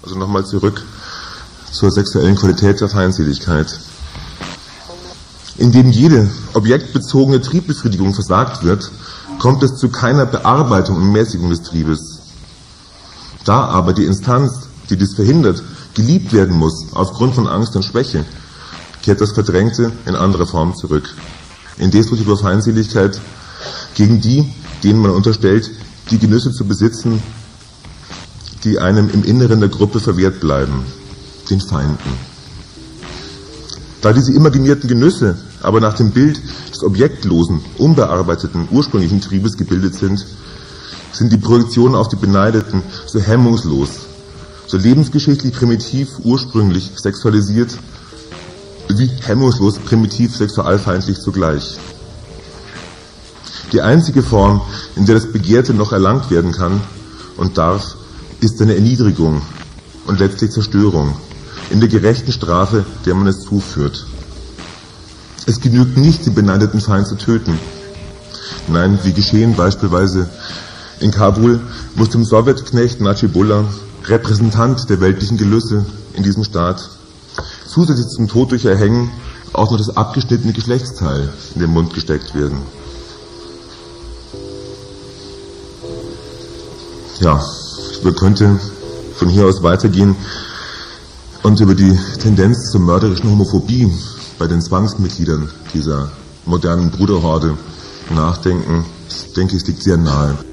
Also nochmal zurück zur sexuellen Qualität der Feindseligkeit. Indem jede objektbezogene Triebbefriedigung versagt wird, kommt es zu keiner Bearbeitung und Mäßigung des Triebes. Da aber die Instanz, die dies verhindert, geliebt werden muss aufgrund von Angst und Schwäche, kehrt das Verdrängte in andere Form zurück. In destruktiver Feindseligkeit gegen die, denen man unterstellt, die Genüsse zu besitzen, die einem im Inneren der Gruppe verwehrt bleiben, den Feinden. Da diese imaginierten Genüsse aber nach dem Bild des objektlosen, unbearbeiteten, ursprünglichen Triebes gebildet sind, sind die Projektionen auf die Beneideten so hemmungslos, so lebensgeschichtlich primitiv, ursprünglich sexualisiert, wie hemmungslos, primitiv, sexualfeindlich zugleich. Die einzige Form, in der das Begehrte noch erlangt werden kann und darf, ist eine Erniedrigung und letztlich Zerstörung in der gerechten Strafe, der man es zuführt. Es genügt nicht, den beneideten Feind zu töten. Nein, wie geschehen beispielsweise in Kabul, muss dem Sowjetknecht Najibullah, Repräsentant der weltlichen Gelüste in diesem Staat, zusätzlich zum Tod durch Erhängen auch noch das abgeschnittene Geschlechtsteil in den Mund gesteckt werden. Ja, man könnte von hier aus weitergehen und über die Tendenz zur mörderischen Homophobie bei den Zwangsmitgliedern dieser modernen Bruderhorde nachdenken. Ich denke, es liegt sehr nahe.